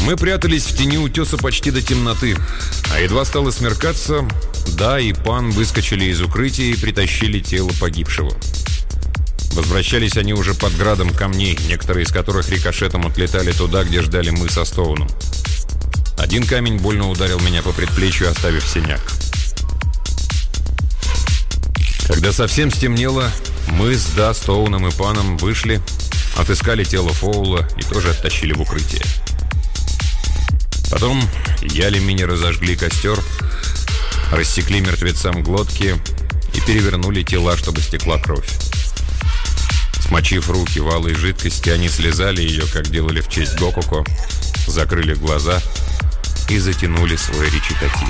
Мы прятались в тени утеса почти до темноты, а едва стало смеркаться, Да и Пан выскочили из укрытия и притащили тело погибшего. Возвращались они уже под градом камней, некоторые из которых рикошетом отлетали туда, где ждали мы со Стоуном. Один камень больно ударил меня по предплечью, оставив синяк. Когда совсем стемнело, мы с Да, Стоуном и Паном вышли, отыскали тело Фоула и тоже оттащили в укрытие. Потом Ялемини разожгли костер, рассекли мертвецам глотки и перевернули тела, чтобы стекла кровь. Смочив руки в алой жидкости, они слезали ее, как делали в честь Гокуко, закрыли глаза и затянули свой речитатив.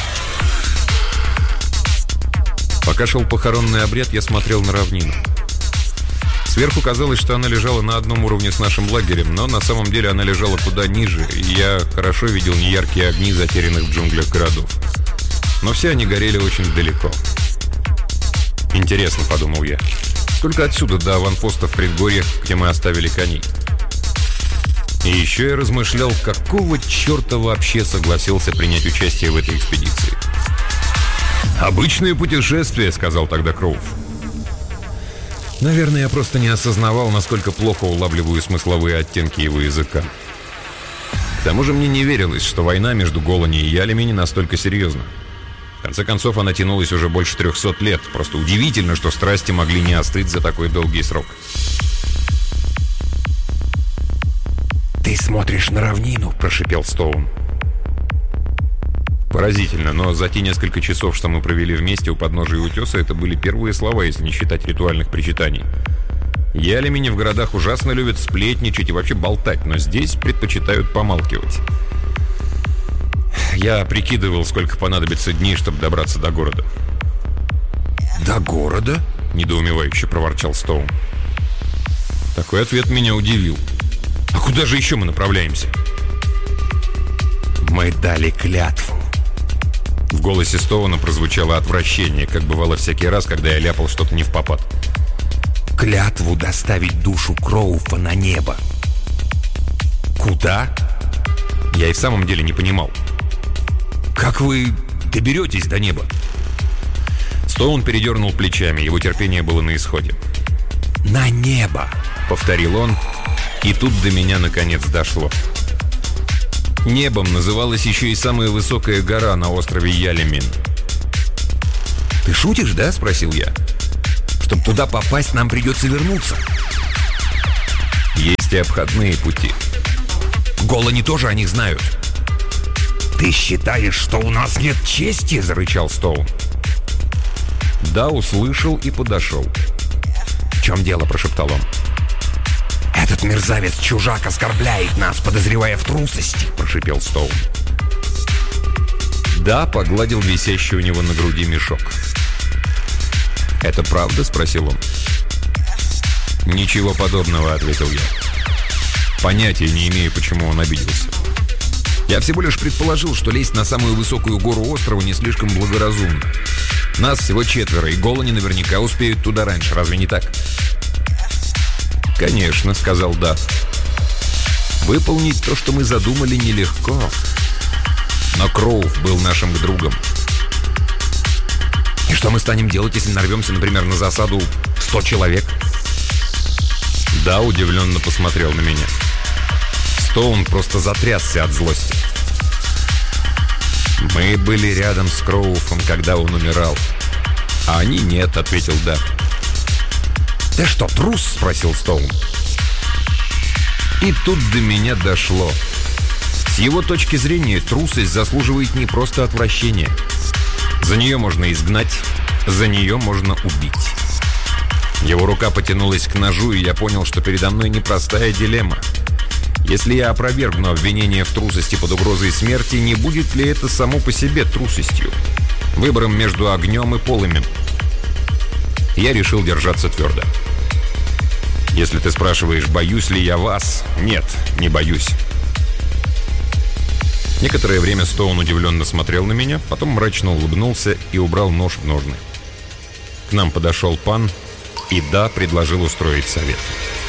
Пока шел похоронный обряд, я смотрел на равнину. Сверху казалось, что она лежала на одном уровне с нашим лагерем, но на самом деле она лежала куда ниже, и я хорошо видел неяркие огни затерянных в джунглях городов. Но все они горели очень далеко. «Интересно», — подумал я, — «сколько отсюда до аванпоста в предгорьях, где мы оставили коней?» И еще я размышлял, какого черта вообще согласился принять участие в этой экспедиции. «Обычное путешествие», — сказал тогда Кроув. Наверное, я просто не осознавал, насколько плохо улавливаю смысловые оттенки его языка. К тому же мне не верилось, что война между Голани и Ялемини настолько серьезна. В конце концов, она тянулась уже больше 300 лет. Просто удивительно, что страсти могли не остыть за такой долгий срок. «Ты смотришь на равнину», — прошипел Стоун. Поразительно, но за те несколько часов, что мы провели вместе у подножия утеса, это были первые слова, если не считать ритуальных причитаний. Ялемини в городах ужасно любят сплетничать и вообще болтать, но здесь предпочитают помалкивать. Я прикидывал, сколько понадобится дней, чтобы добраться до города. «До города?» — недоумевающе проворчал Стоун. Такой ответ меня удивил. «А куда же еще мы направляемся?» «Мы дали клятву». В голосе Стоуна прозвучало отвращение, как бывало всякий раз, когда я ляпал что-то невпопад. «Клятву доставить душу Кроуфа на небо». «Куда?» Я и в самом деле не понимал. «Как вы доберетесь до неба?» Стоун передернул плечами, его терпение было на исходе. «На небо», — повторил он, и тут до меня наконец дошло. Небом называлась еще и самая высокая гора на острове Ялемин. «Ты шутишь, да?» — спросил я. «Чтобы туда попасть, нам придется вернуться». «Есть и обходные пути». «Голани тоже о них знают». «Ты считаешь, что у нас нет чести?» — зарычал Стоун. Да, услышал и подошел. «В чем дело?» — прошептал он. «Этот мерзавец-чужак оскорбляет нас, подозревая в трусости», — прошипел Стоун. Да, погладил висящий у него на груди мешок. «Это правда?» — спросил он. «Ничего подобного», — ответил я. Понятия не имею, почему он обиделся. Я всего лишь предположил, что лезть на самую высокую гору острова не слишком благоразумно. Нас всего 4, и Голани наверняка успеют туда раньше, разве не так? «Конечно», — сказал Да. «Выполнить то, что мы задумали, нелегко. Но Кроув был нашим другом». «И что мы станем делать, если нарвемся, например, на засаду 100 человек?» Да удивленно посмотрел на меня. Стоун просто затрясся от злости. «Мы были рядом с Кроуфом, когда он умирал. А они нет», — ответил Да. «Ты что, трус?» — спросил Стоун. И тут до меня дошло. С его точки зрения, трусость заслуживает не просто отвращения. За нее можно изгнать, за нее можно убить. Его рука потянулась к ножу, и я понял, что передо мной непростая дилемма. Если я опровергну обвинение в трусости под угрозой смерти, не будет ли это само по себе трусостью? Выбором между огнем и полымем. Я решил держаться твердо. Если ты спрашиваешь, боюсь ли я вас, нет, не боюсь. Некоторое время Стоун удивленно смотрел на меня, потом мрачно улыбнулся и убрал нож в ножны. К нам подошел Пан, и Да предложил устроить совет.